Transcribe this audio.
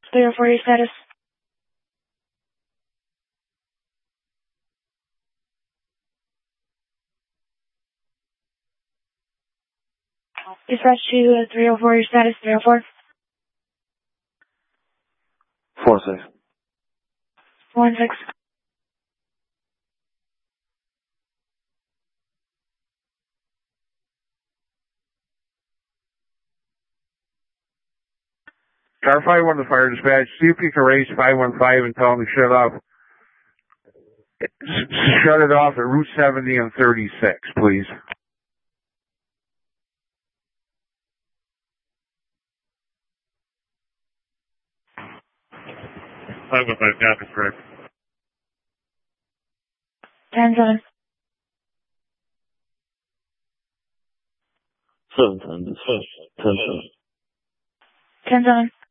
304, your status. Dispatch to 304, your status, 304. 4-6. 1-6. Car 5-1 to fire dispatch. See if you can raise 515 and tell them to shut off. Shut it off at Route 70 and 36, please. 515, copy, correct. 10-7. 7-10, dispatch. 10-7. 10-7.